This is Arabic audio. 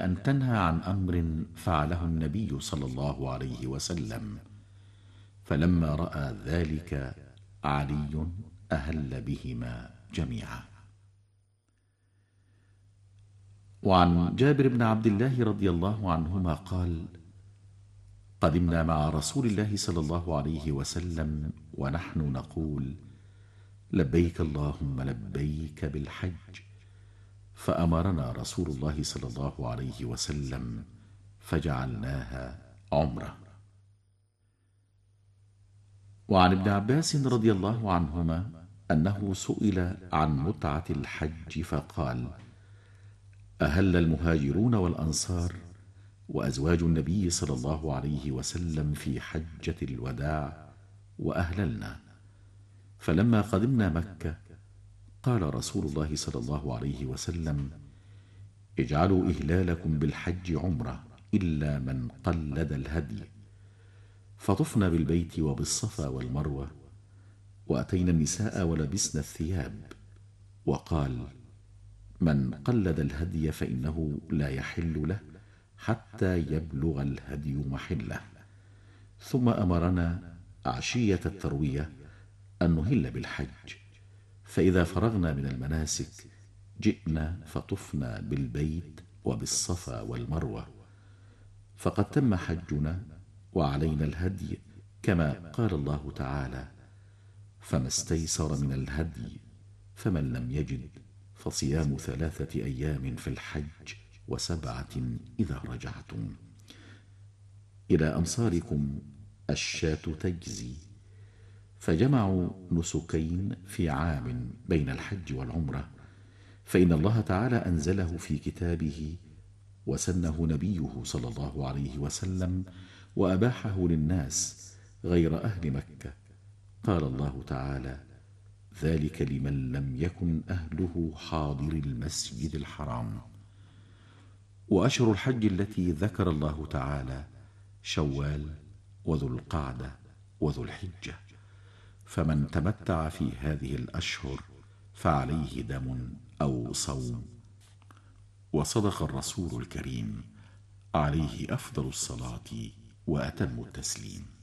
أن تنهى عن أمر فعله النبي صلى الله عليه وسلم، فلما رأى ذلك علي أهل بهما جميعا. وعن جابر بن عبد الله رضي الله عنهما قال: قدمنا مع رسول الله صلى الله عليه وسلم ونحن نقول: لبيك اللهم لبيك بالحج، فأمرنا رسول الله صلى الله عليه وسلم فجعلناها عمرة. وعن ابن عباس رضي الله عنهما أنه سئل عن متعة الحج فقال: أهل المهاجرون والأنصار وأزواج النبي صلى الله عليه وسلم في حجة الوداع وأهللنا، فلما قدمنا مكة قال رسول الله صلى الله عليه وسلم: اجعلوا إهلالكم بالحج عمرة إلا من قلد الهدي، فطفنا بالبيت وبالصفا والمروة، وأتينا النساء ولبسنا الثياب، وقال: من قلد الهدي فإنه لا يحل له حتى يبلغ الهدي محله. ثم أمرنا عشية التروية أن نهل بالحج، فإذا فرغنا من المناسك جئنا فطفنا بالبيت وبالصفا والمروة، فقد تم حجنا وعلينا الهدي، كما قال الله تعالى: فما استيسر من الهدي، فمن لم يجد فصيام 3 أيام في الحج و7 إذا رجعتم. إلى أمصاركم الشاة تجزي. فجمعوا نسكين في عام بين الحج والعمرة، فإن الله تعالى أنزله في كتابه وسنه نبيه صلى الله عليه وسلم وأباحه للناس غير أهل مكة. قال الله تعالى: ذلك لمن لم يكن أهله حاضر المسجد الحرام. وأشهر الحج التي ذكر الله تعالى شوال وذو القعدة وذو الحجة، فمن تمتع في هذه الأشهر فعليه دم أو صوم. وصدق الرسول الكريم عليه أفضل الصلاة وأتم التسليم.